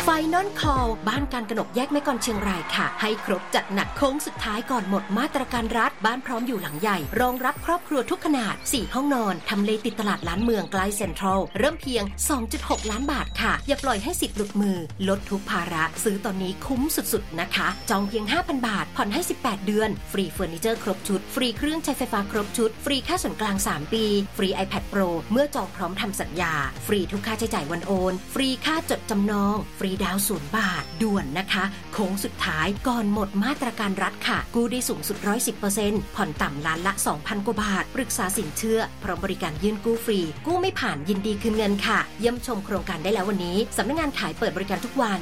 Final Call บ้านการกนกแยกแม่กลเชียงรายค่ะให้ครบจัดหนักโค้งสุดท้ายก่อนหมดมาตรการรัฐบ้านพร้อมอยู่หลังใหญ่รองรับครอบครัวทุกขนาด4ห้องนอนทำเลติดตลาดล้านเมืองใกล้เซ็นทรัลเริ่มเพียง 2.6 ล้านบาทค่ะอย่าปล่อยให้สิทธิ์หลุดมือลดทุกภาระซื้อตอนนี้คุ้มสุดๆนะคะจองเพียง 5,000 บาทผ่อนให้18เดือนฟรีเฟอร์นิเจอร์ครบชุดฟรีเครื่องใช้ไฟฟ้าครบชุดฟรีค่าส่วนกลาง3ปีฟรี iPad Pro เมื่อจองพร้อมทำสัญญาฟรีทุกค่าใช้จ่ายวันโอนฟรีค่าจดจำนองฟรีดาว0 บาทด่วนนะคะโค้งสุดท้ายก่อนหมดมาตรการรัฐค่ะกู้ได้สูงสุด 110% ผ่อนต่ำล้านละ 2,000 กว่าบาทปรึกษาสินเชื่อพร้อมบริการยื่นกู้ฟรีกู้ไม่ผ่านยินดีคืนเงินค่ะเยี่ยมชมโครงการได้แล้ววันนี้สำนักงานขายเปิดบริการทุกวัน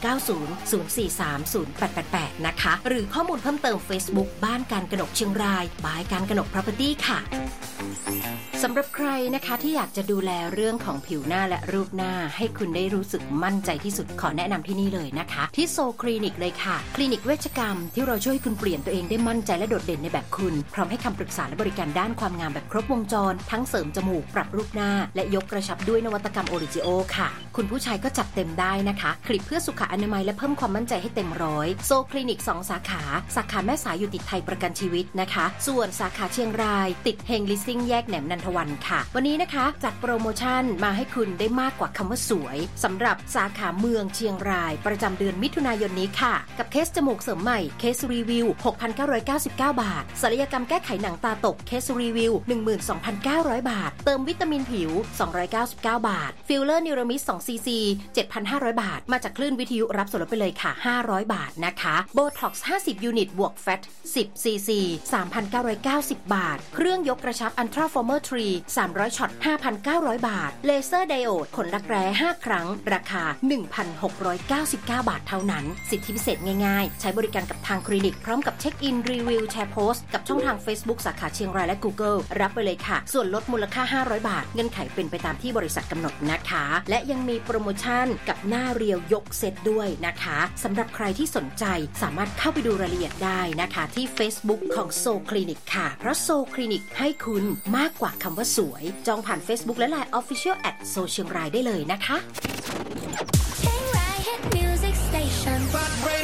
0900430888นะคะหรือข้อมูลเพิ่มเติม Facebook บ้านการกนกเชียงรายบายการกนก Property ค่ะสำหรับใครนะคะที่อยากจะดูแลเรื่องของผิวหน้าและรูปหน้าให้คุณได้รู้สึกมั่นใจที่สุดขอแนะนำที่นี่เลยนะคะที่โซคลินิกเลยค่ะคลินิกเวชกรรมที่เราช่วยคุณเปลี่ยนตัวเองได้มั่นใจและโดดเด่นในแบบคุณพร้อมให้คำปรึกษาและบริการด้านความงามแบบครบวงจรทั้งเสริมจมูกปรับรูปหน้าและยกกระชับด้วยนวัตกรรมโอริจิโอค่ะคุณผู้ชายก็จับเต็มได้นะคะคลิปเพื่อสุขอนามัยและเพิ่มความมั่นใจให้เต็มร้อยโซคลินิก2สาขาแม่สายอยู่ติดไทยประกันชีวิตนะคะส่วนสาขาเชียงรายติดเฮงลิสซิ่งแยกแหนมนันทวันค่ะวันนี้นะคะจัดโปรโมชั่นมาให้คุณได้มากกว่าคำว่าสวยสำหรับสาขาเมืองเชียงรายประจำเดือนมิถุนายนนี้ค่ะกับเคสจมูกเสริมใหม่เคสรีวิว 6,999 บาทศัลยกรรมแก้ไขหนังตาตกเคสรีวิว 12,900 บาทเติมวิตามินผิว299 บาทฟิลเลอร์นิวรามิส2 cc 7,500 บาทมาจากคลื่นวิทยุรับส่วนลดไปเลยค่ะ500 บาทนะคะโบท็อกซ์50 ยูนิตบวกแฟต10 cc 3,990 บาทเครื่องยกกระชับอัลตราฟอร์เมอร์3 300 ช็อต 5,900 บาทเลเซอร์ไดโอดขนรักแร้5ครั้งราคา 1,699 บาทเท่านั้นสิทธิพิเศษง่ายๆใช้บริการกับทางคลินิกพร้อมกับเช็คอินรีวิวแชร์โพสต์กับช่องทาง Facebook สาขาเชียงรายและ Google รับไปเลยค่ะส่วนลดมูลค่า500 บาทเงื่อนไขเป็นไปตามที่บริษัทกำหนดนะคะและยังมีโปรโมชั่นกับหน้าเรียวยกเซตด้วยนะคะสำหรับใครที่สนใจสามารถเข้าไปดูรายละเอียดได้นะคะที่ Facebook ของโซคลินิกค่ะเพราะโซคลินิกให้คุณมากกว่าคำว่าสวยจองผ่าน Facebook และ Line Official @ โซเชียงรายได้เลยนะคะ